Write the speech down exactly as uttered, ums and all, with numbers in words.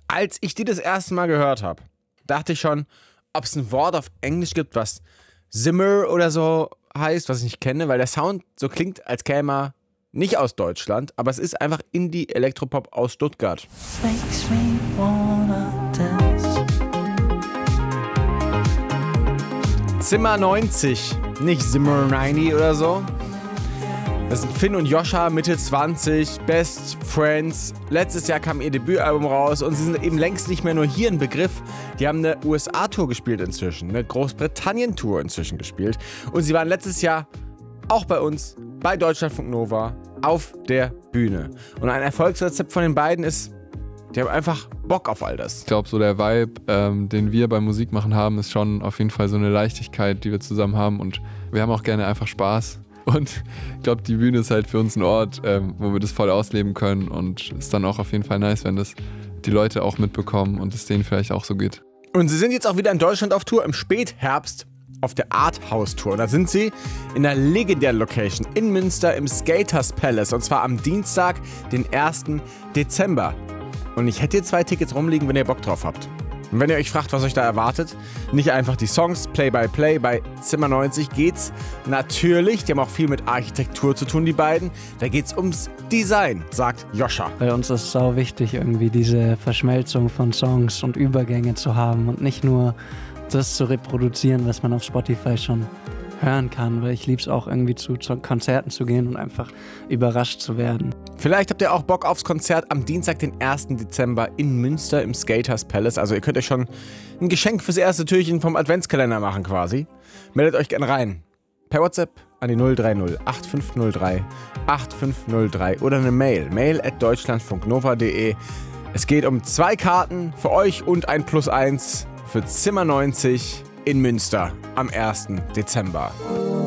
Als ich die das erste Mal gehört habe, dachte ich schon, ob es ein Wort auf Englisch gibt, was Zimmer oder so heißt, was ich nicht kenne, weil der Sound so klingt, als käme er nicht aus Deutschland, aber es ist einfach Indie-Elektropop aus Stuttgart. Makes me wanna dance. Zimmer neunzig, nicht Zimmer neunzig oder so. Das sind Finn und Joscha, Mitte zwanzig, Best Friends. Letztes Jahr kam ihr Debütalbum raus und sie sind eben längst nicht mehr nur hier ein Begriff. Die haben eine U S A-Tour gespielt inzwischen, eine Großbritannien-Tour inzwischen gespielt. Und sie waren letztes Jahr auch bei uns, bei Deutschlandfunk Nova, auf der Bühne. Und ein Erfolgsrezept von den beiden ist, die haben einfach Bock auf all das. Ich glaube, so der Vibe, ähm, den wir beim Musikmachen haben, ist schon auf jeden Fall so eine Leichtigkeit, die wir zusammen haben. Und wir haben auch gerne einfach Spaß. Und ich glaube, die Bühne ist halt für uns ein Ort, ähm, wo wir das voll ausleben können. Und ist dann auch auf jeden Fall nice, wenn das die Leute auch mitbekommen und es denen vielleicht auch so geht. Und sie sind jetzt auch wieder in Deutschland auf Tour im Spätherbst auf der Arthouse-Tour. Und da sind sie in der legendären Location in Münster im Skaters Palace. Und zwar am Dienstag, den ersten Dezember. Und ich hätte hier zwei Tickets rumliegen, wenn ihr Bock drauf habt. Und wenn ihr euch fragt, was euch da erwartet, nicht einfach die Songs, Play-by-Play, bei Zimmer neunzig geht's natürlich, die haben auch viel mit Architektur zu tun, die beiden, da geht's ums Design, sagt Joscha. Bei uns ist es sau wichtig, irgendwie diese Verschmelzung von Songs und Übergänge zu haben und nicht nur das zu reproduzieren, was man auf Spotify schon hören kann, weil ich liebe es auch irgendwie zu, zu Konzerten zu gehen und einfach überrascht zu werden. Vielleicht habt ihr auch Bock aufs Konzert am Dienstag, den ersten Dezember in Münster im Skaters Palace. Also ihr könnt euch schon ein Geschenk fürs erste Türchen vom Adventskalender machen quasi. Meldet euch gerne rein. Per WhatsApp an die null drei null acht fünf null drei acht fünf null drei oder eine Mail. Mail at deutschlandfunknova punkt de. Es geht um zwei Karten für euch und ein Plus eins für Zimmer neunzig in Münster am ersten Dezember.